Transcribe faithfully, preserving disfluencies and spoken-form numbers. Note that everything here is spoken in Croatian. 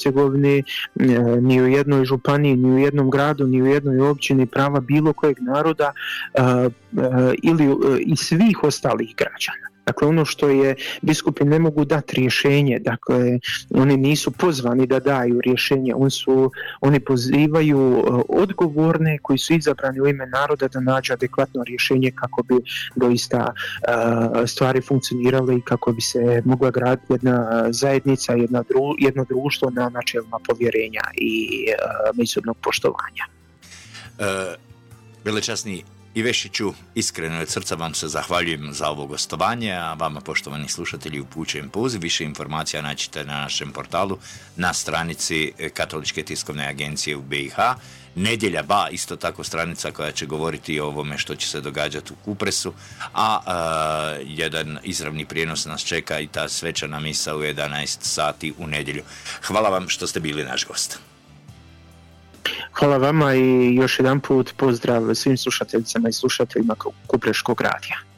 Hercegovine, ni u jednoj županiji, ni u jednom gradu, ni u jednoj općini prava bilo kojeg naroda ili i svih ostalih građana. Dakle, ono što je, biskupi ne mogu dati rješenje, dakle, oni nisu pozvani da daju rješenje, oni, su, oni pozivaju odgovorne koji su izabrani u ime naroda da nađu adekvatno rješenje kako bi doista uh, stvari funkcionirale i kako bi se mogla graditi jedna zajednica, jedna dru, jedno društvo na načelima povjerenja i uh, međusobnog poštovanja. Uh, velečasni Ivešiću, iskreno od srca vam se zahvaljujem za ovo gostovanje, a vama, poštovani slušatelji, upućujem poziv. Više informacija naćete na našem portalu, na stranici Katoličke tiskovne agencije u B i H. Nedjelja ba, isto tako stranica koja će govoriti o ovome što će se događati u Kupresu, a, a jedan izravni prijenos nas čeka i ta svečana misa u jedanaest sati u nedjelju. Hvala vam što ste bili naš gost. Hvala vama i još jedan put pozdrav svim slušateljicama i slušateljima Kupreškog radija.